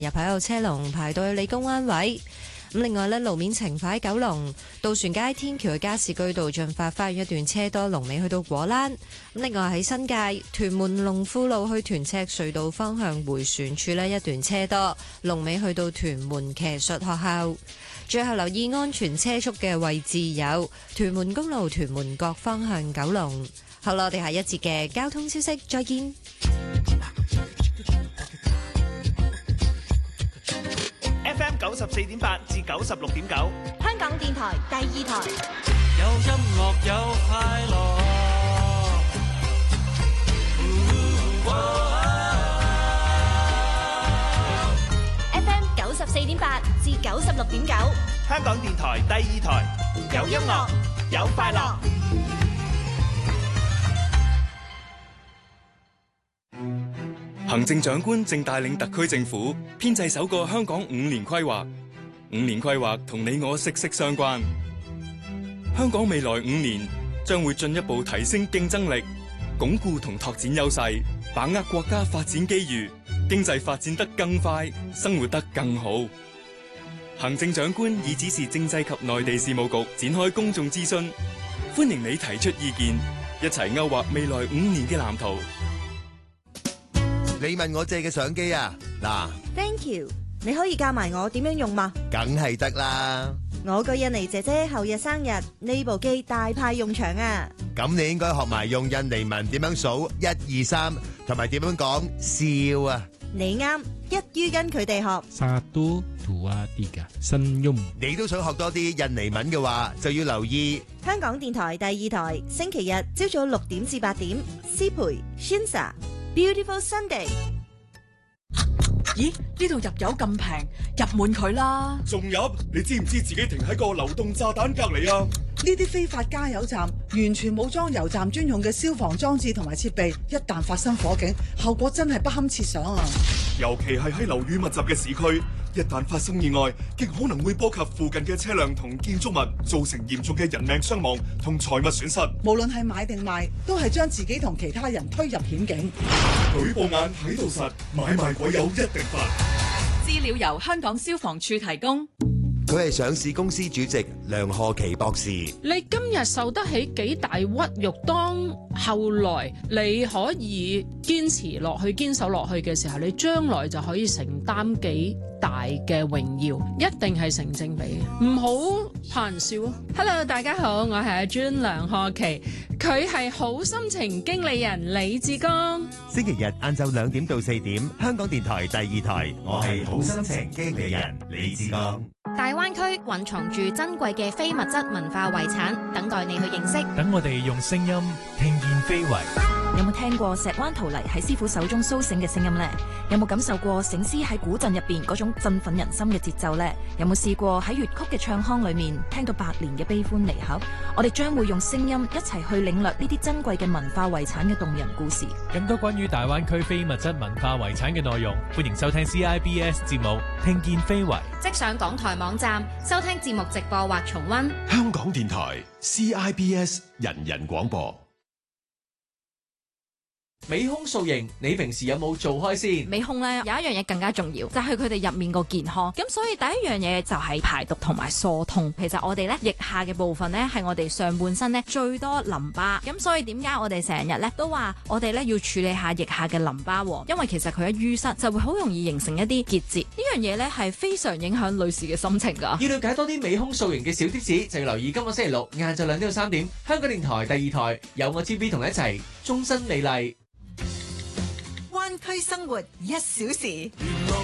入口有車龍排到去理工灣位。咁另外咧，路面情況喺九龍渡船街天橋嘅加士居道進發花園一段車多，龍尾去到果欄。咁另外喺新界屯門龍富路去屯赤隧道方向迴旋處呢一段車多，龍尾去到屯門騎術學校。最後留意安全車速嘅位置有屯門公路屯門角方向九龍。好啦，我哋下一節嘅交通消息再見。 FM 94.8至96.9， 香港電台第二台。 有音樂有快樂。 FM 94.8至96.9， 香港電台第二台。有音樂，有快樂。 行政長官正帶領特區政府編製首個香港5年規劃。5年規劃同你我息息相關。香港未來5年將會進一步提升競爭力，鞏固同拓展優勢，把握國家發展機遇，經濟發展得更快，生活得更好。行政長官已指示政制及內地事務局展開公眾諮詢，歡迎你提出意見，一齊勾畫未來5年嘅藍圖。 你問我借嘅相機啊？嗱 ，Thank you， 你可以教埋我點樣用嘛？ 梗係得啦。 我個印尼姐姐後日生日，呢部機大派用場啊！ 咁你應該學埋用印尼文點樣數1、2、3，同埋點樣講笑啊！ 你啱，一於跟佢哋學。 Satu, dua, tiga, senyum。 你都想學多啲印尼文嘅話，就要留意香港電台第二台，星期日朝早6點至8點，師培 Shinsa。Beautiful Sunday。 咦？呢度入油咁平，入滿佢啦！ 仲入？你知唔知自己停喺個流動炸彈隔離啊？ 呢啲非法加油站完全冇裝油站專用嘅消防裝置同埋設備，一旦發生火警，後果真係不堪設想啊！ 尤其係喺樓宇密集嘅市區，一旦發生意外，極可能會波及附近嘅車輛同建築物，造成嚴重嘅人命傷亡同財物損失。 無論係買定賣，都係將自己同其他人推入險境。 舉報眼睇到實，買賣鬼友一定罰。 資料由香港消防處提供。 佢係上市公司主席梁賀琪博士。 你今日受得起幾大屈辱，當後來你可以堅持落去、堅守落去嘅時候，你將來就可以承擔幾大嘅榮耀，一定係成正比，唔好怕人笑啊。Hello， 大家好，我係阿 Jun 梁賀琪，佢係好心情經理人李志剛。 星期日晏晝2點到4點，香港電台第二台，我係好心情經理人李志剛。 大灣區蘊藏住珍貴嘅非物質文化遺產，等待你去認識。 等我哋用聲音聽見非遺。 有冇聽過石灣陶泥喺師傅手中蘇醒嘅聲音呢？有冇感受過醒獅喺古鎮入邊嗰種振奮人心嘅節奏呢？有冇試過喺粵曲嘅唱腔裏面聽到百年嘅悲歡離合？我哋將會用聲音一齊去領略呢啲珍貴嘅文化遺產嘅動人故事。 更多關於大灣區非物質文化遺產嘅內容，歡迎收聽 CIBS 節目《聽見非遺》。 即上港台網站收聽節目直播或重溫。 香港電台 CIBS 人人廣播。 美胸塑形，你平時有冇做開先？ 美胸咧有一樣嘢更加重要，就係佢哋入面個健康。咁所以第一樣嘢就係排毒同埋疏通。其實我哋咧腋下嘅部分咧係我哋上半身咧最多淋巴。咁所以點解我哋成日咧都話我哋咧要處理下腋下嘅淋巴？因為其實佢一淤塞就會好容易形成一啲結節。呢樣嘢咧係非常影響女士嘅心情㗎。 要了解多啲美胸塑形嘅小貼士，就要留意今個星期六晏晝2點到3點，香港電台第二台有我 TV 同你一齊終身美麗。 灣區生活1小時。